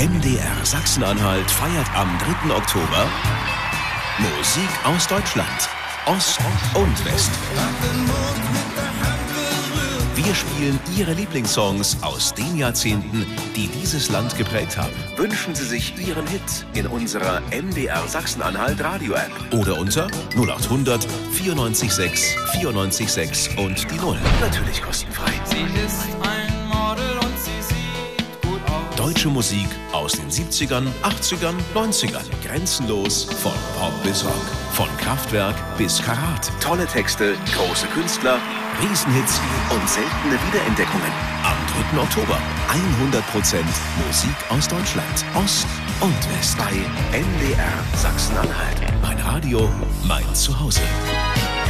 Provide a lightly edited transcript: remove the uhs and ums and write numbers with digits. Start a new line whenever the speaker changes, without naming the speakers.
MDR Sachsen-Anhalt feiert am 3. Oktober Musik aus Deutschland, Ost und West. Wir spielen Ihre Lieblingssongs aus den Jahrzehnten, die dieses Land geprägt haben. Wünschen Sie sich Ihren Hit in unserer MDR Sachsen-Anhalt Radio-App oder unter 0800 94 94 6 und die 0. Natürlich kostenfrei.
Sie ist ein Model und sie sieht gut aus.
Deutsche Musik aus den 70ern, 80ern, 90ern. Grenzenlos von Pop bis Rock. Von Kraftwerk bis Karat. Tolle Texte, große Künstler, Riesenhits und seltene Wiederentdeckungen. Am 3. Oktober 100% Musik aus Deutschland, Ost und West bei MDR Sachsen-Anhalt. Mein Radio, mein Zuhause.